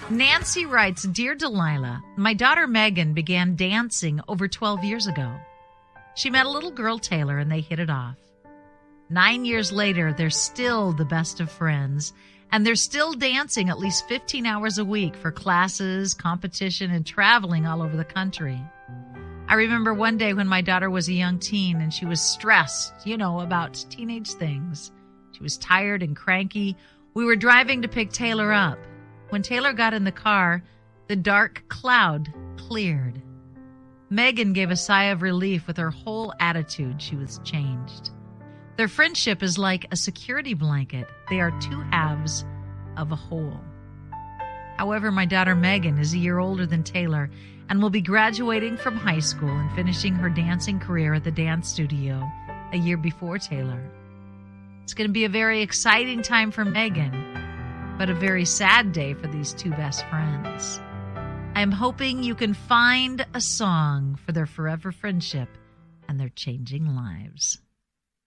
Nancy writes, Dear Delilah, my daughter Megan began dancing over 12 years ago. She met a little girl, Taylor, and they hit it off. 9 years later, they're still the best of friends, and they're still dancing at least 15 hours a week for classes, competition, and traveling all over the country. I remember one day when my daughter was a young teen and she was stressed, about teenage things. She was tired and cranky. We were driving to pick Taylor up. When Taylor got in the car, the dark cloud cleared. Megan gave a sigh of relief. With her whole attitude, she was changed. Their friendship is like a security blanket. They are two halves of a whole. However, my daughter Megan is a year older than Taylor and will be graduating from high school and finishing her dancing career at the dance studio a year before Taylor. It's going to be a very exciting time for Megan, but a very sad day for these two best friends. I'm hoping you can find a song for their forever friendship and their changing lives.